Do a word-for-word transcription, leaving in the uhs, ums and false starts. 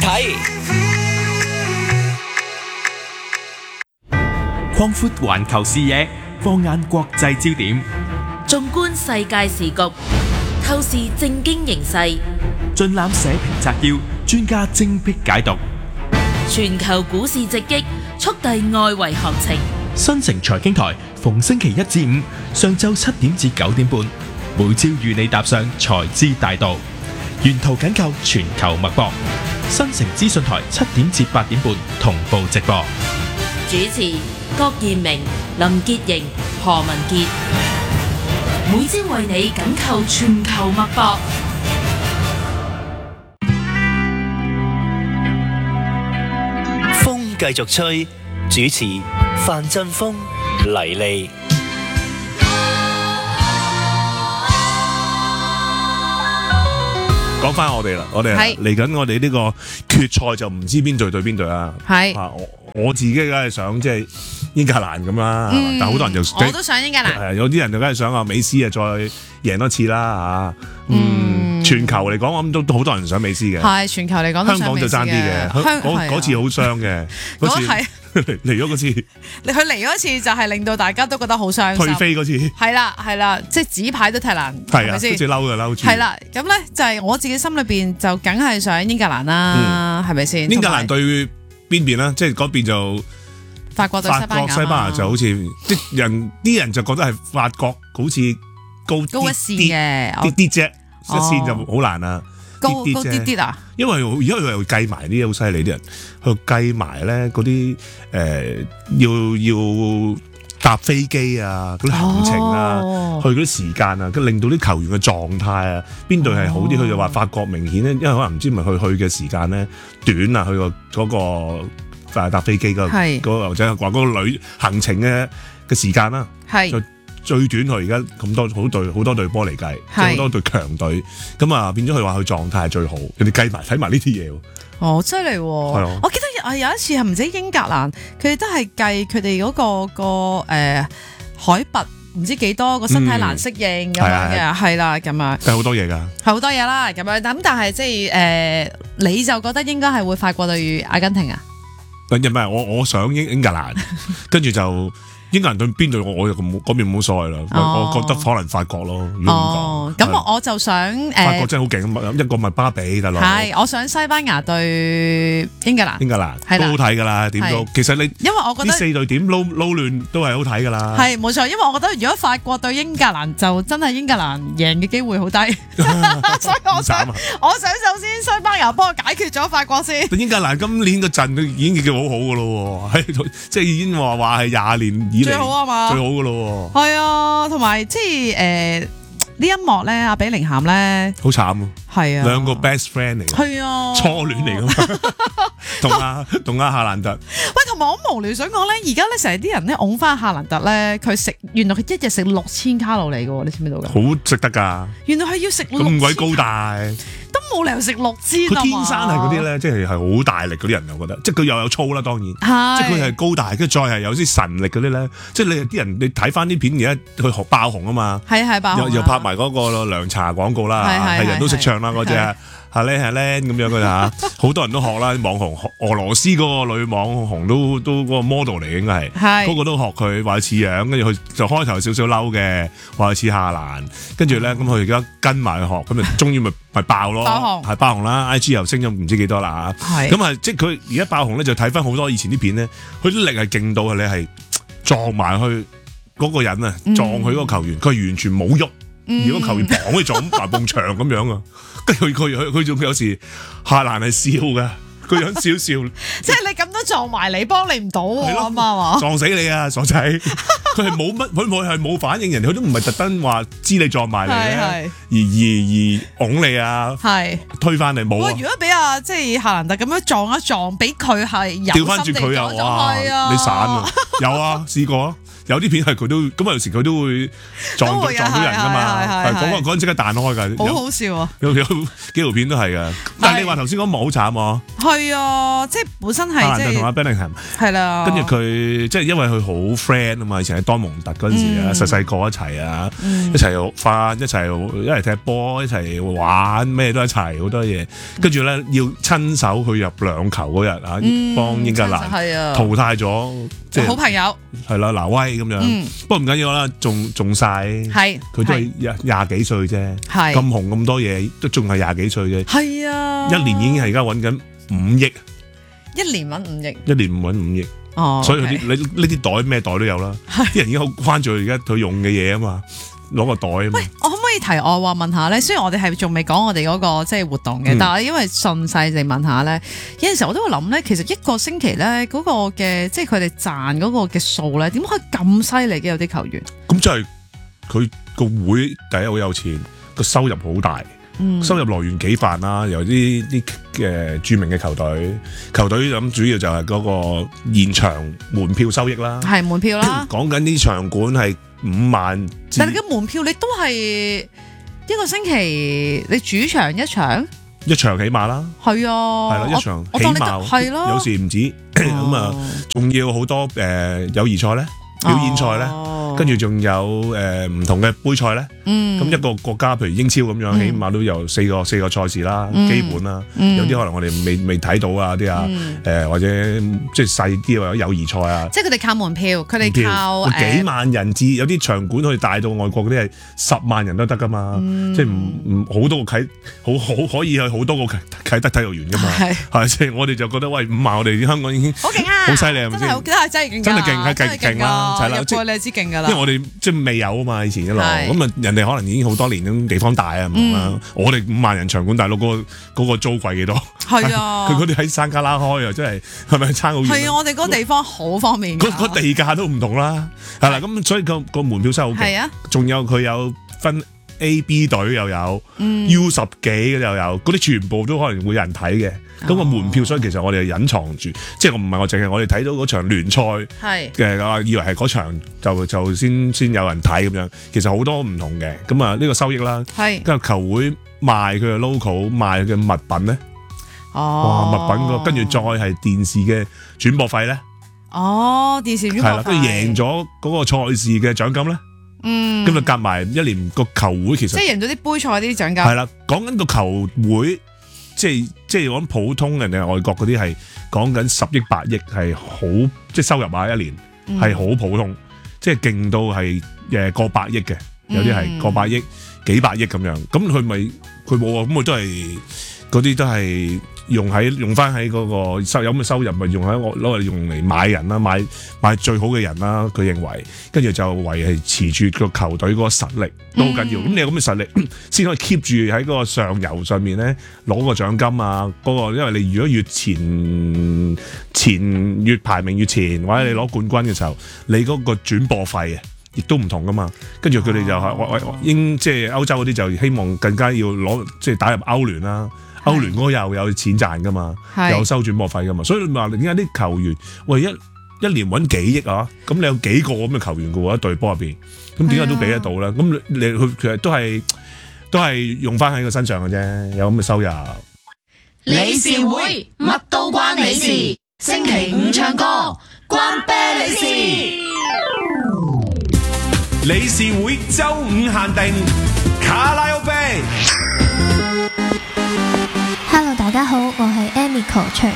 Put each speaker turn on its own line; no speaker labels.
睇。
擴闊環球視野，放眼國際焦點，
縱觀世界時局，透視政經形勢，
盡覽社評摘要，專家精闢解讀。
全球股市直擊，速遞外圍行情。
新城財經台逢星期一至五上晝七點至九點半，每朝與你踏上財資大道，沿途緊扣全球脈搏。新城資訊台七點至八點半同步直播。
主持郭賢明、林潔瑩、何文傑，每朝為你緊扣全球脈搏。
風繼續吹，主持范振鋒、黎莉。
講翻我哋啦，我哋嚟緊我哋呢個決賽就唔知邊隊對邊隊啦。係啊，我我自己梗係想即係英格蘭咁啦，嗯、但係好多人就
我都想英格蘭。
係有啲人就梗係想啊美斯啊再贏多次啦嚇。嗯，全球嚟講我諗都都好多人想美斯嘅。係全球嚟講，香港就爭啲嘅。嗰嗰次好傷嘅，嗰次嚟咗嗰次，
佢嚟咗一次就係令到大家都覺得好傷心。
退飛嗰次係
啦係啦，即係紙牌都踢爛，
係咪先？好似嬲嘅嬲住。
係啦，咁咧就係我自己心裏邊就梗係想英格蘭啦，係咪先？
英格蘭對邊邊咧？即係嗰邊就
法國對西班牙。法國西班牙
就好似啲人啲人就覺得係法國好似高
高一線嘅
啲啲啫，一線就好難啊。
高高啲啲啊！
因為而家佢又計埋啲好犀利啲人，佢計埋咧嗰啲誒要要搭飛機啊，嗰啲行程啊，哦、去嗰啲時間啊，咁令到啲球員嘅狀態啊，邊隊係好啲？佢、哦、就話法國明顯咧，因為可能唔知咪去去嘅時間咧短啊，去個嗰個誒搭飛機嗰嗰個或者話嗰個旅行程嘅嘅時間啦，係。最短佢而家咁多好隊好多隊波嚟計，即係好多隊強隊，咁啊變咗佢話佢狀態係最好，人哋計埋睇埋呢啲嘢喎。
哦，犀利喎！我記得啊有一次係唔知英格蘭，佢哋都係計佢哋嗰個個誒、呃、海拔唔知幾多，個身體難適應咁樣嘅，係啦咁啊。
計好多嘢㗎，
係好多嘢啦咁樣。咁但係即係誒，你就覺得應該係會法國對阿根廷啊？
唔係我我想英英格蘭，跟住就。英格蘭對邊隊我我又咁嗰邊冇所謂啦，我覺得可能法國咯。如果
哦，咁我我就想誒，
法國真係好勁，一個咪巴比大佬。
係，我想西班牙對英格蘭。
英格蘭都好睇㗎啦，點都其實你
因為我覺得
呢四隊點撈撈亂都係好睇㗎啦。
係冇錯，因為我覺得如果法國對英格蘭就真係英格蘭贏嘅機會好低，所以我想我想首先西班牙幫我解決咗法國先。
英格蘭今年個陣都已經叫好好㗎咯喎，即係已經話話係廿年。
最好啊嘛，
最好噶咯，
係啊，同埋即係誒呢一幕咧，阿比寧咸咧
好慘啊，係啊，兩個 best friend 嚟，
係啊，
初戀嚟噶嘛，同阿同阿夏蘭特。
喂，同埋我無聊想講咧，而家咧成日啲人咧㧬翻夏蘭特咧，佢食原來佢一日食六千卡路里噶，你知唔知道噶？
好食得噶，
原來係要食
咁鬼高大。
冇理由食六千啊嘛！
佢天生係嗰啲咧，即係係好大力嗰啲人，我覺得，即係佢又有粗啦，當然，即係佢係高大，跟住再係有啲神力嗰啲咧，即係你啲人你睇翻啲片而家佢學爆紅啊嘛，
係係爆紅，
又又拍埋嗰個涼茶廣告啦，係人都識唱啦嗰隻，係咧係咧咁樣嘅嚇，好多人都學啦，網紅俄羅斯嗰個女網紅都都嗰個 model 嚟應該係，嗰個都學佢話似樣，跟住佢就開頭少少嬲嘅，話似夏蘭，跟住咧咁佢而家跟埋去學，咁啊終於咪咪爆咯。係爆紅啦 ，I G 又升咗唔知幾多啦嚇，咁啊即係佢而家爆紅咧，就睇翻好多以前啲片咧，佢啲力係勁到你係撞埋去嗰個人啊，撞佢嗰個球員，佢係完全冇喐，而個球員綁佢撞埋埲牆咁樣啊，跟住佢佢佢仲有時夏蘭係笑噶。個樣少少，
即係你咁都撞埋你，幫你唔到啊嘛，
撞死你啊傻仔！佢係冇乜，佢佢係冇反應，人哋佢都唔係特登話知你撞埋你咧，而而而拱你啊，係推翻你冇啊！
如果俾阿即係夏蘭特咁樣撞一撞，俾佢係
調翻轉佢又哇，你散啊！有啊，試過啊！ 有啲片係佢都咁有時佢都會撞到撞到人噶嘛，係嗰個嗰陣即刻彈開㗎，
好好笑啊！
有有幾條片都係㗎，但係你話頭先講幕好慘喎，
係啊，即係本身係即係
同阿 Bellingham
係啦，
跟住佢即係因為佢好 friend 啊嘛，以前喺多蒙特嗰陣時啊，細細個一齊啊，一齊翻一齊一齊踢波一齊玩咩都一齊好多嘢，跟住咧要親手去入兩球嗰日啊，幫英格蘭淘汰咗即係好朋友係啦，挪威咁樣，不過唔緊要啦，仲仲晒，係佢都係廿廿幾歲啫，咁紅咁多嘢都仲係廿幾歲啫，係啊，一年已經係而家揾緊五億，一年揾五億，一年唔揾五億，哦，所以佢啲你呢啲袋咩袋都有啦，啲人已經好關注佢而家佢用嘅嘢啊嘛。攞個袋啊嘛！喂，我可唔可以題外話問下咧？雖然我哋係仲未講我哋嗰個即係活動嘅，嗯、但係因為順勢地問下咧，有陣時候我都會諗咧，其實一個星期咧嗰個嘅即係佢哋賺嗰個嘅數咧，點可以咁犀利嘅有啲球員？咁即係佢個會第一好有錢，個收入好大，嗯、收入來源幾泛啦，由啲啲嘅著名嘅球隊，球隊咁主要就係嗰個現場門票收益啦，係門票啦，講緊啲場館係。五萬，但係你嘅門票你都係一個星期你主場一場，一場起碼啦，係啊，係啦，一場起碼係咯，有時唔止咁啊，仲要好多誒友誼賽咧，表演賽咧，跟住仲有誒唔同嘅杯賽咧，咁一個國家譬如英超咁樣，起碼都有四個四個賽事啦，基本啦，有啲可能我哋未未睇到啊啲啊，誒或者即係細啲或者友誼賽啊，即係佢哋靠門票，佢哋靠幾萬人至有啲場館可以帶到外國嗰啲係十萬人都得噶嘛，即係唔唔好多個啟好好可以去好多個啟啟德體育園噶嘛，係即係我哋就覺得喂五萬我哋香港已經好勁啊，好犀利係咪先？真係真係勁，真係勁係勁勁啦，係啦，即係你知勁噶啦，因為我哋即係未有啊嘛，以前一路咁啊，人哋可能已經好多年咁地方大啊，唔同啦。我哋五萬人場館大佬嗰個嗰個租貴幾多？係啊，佢嗰啲喺山卡拉開啊，真係係咪差好遠？係啊，我哋嗰個地方好方便，嗰個地價都唔同啦，係啦，咁所以個個門票收好勁，係啊，仲有佢有分 A、B 隊又有 U 十幾嘅又有，嗰啲全部都可能會有人睇嘅。咁個門票，所以其實我哋係隱藏住，即係我唔係我淨係我哋睇到嗰場聯賽嘅，以為係嗰場就就先先有人睇咁樣，其實好多唔同嘅。咁啊呢個收益啦，跟住球會賣佢嘅 logo， 賣佢嘅物品咧，哦，哇物品個，跟住再係電視嘅轉播費咧，哦電視轉播費係啦，跟住贏咗嗰個賽事嘅獎金咧，嗯，咁就夾埋一年個球會其實即係贏咗啲杯賽啲獎金，係啦，講緊個球會。即係即係我諗普通人哋外國嗰啲係講緊十億八億係好即係收入啊一年係好普通，即係勁到係誒過百億嘅，有啲係過百億幾百億咁樣，咁佢咪佢冇啊，咁佢都係嗰啲都係用喺用翻喺嗰個收有咁嘅收入，咪用喺我攞嚟用嚟買人啦，買買最好嘅人啦，佢認為，跟住就維係持住個球隊嗰個實力都好緊要。咁、嗯、你有咁嘅實力，先可以 keep 住喺嗰個上游上面咧攞個獎金啊，嗰、嗰個因為你如果越前前越排名越前，或者你攞冠軍嘅時候，你嗰個轉播費啊，亦都唔同噶嘛。跟住佢哋就係英即係歐洲嗰啲就希望更加要攞即係打入歐聯啦。歐聯嗰個又有錢賺噶嘛，有收轉播費噶嘛，所以你話點解啲球員喂一一年揾幾億啊？咁你有幾個咁嘅球員嘅喎，一隊波入邊，咁點解都俾得到咧？咁你佢其實都係都係用翻喺佢身上嘅啫，有咁嘅收入。
理事會乜都關你事，星期五唱歌關啤你事。
理事會周五限定卡拉 OK。
Hello， 大家好，我係 Amico 徐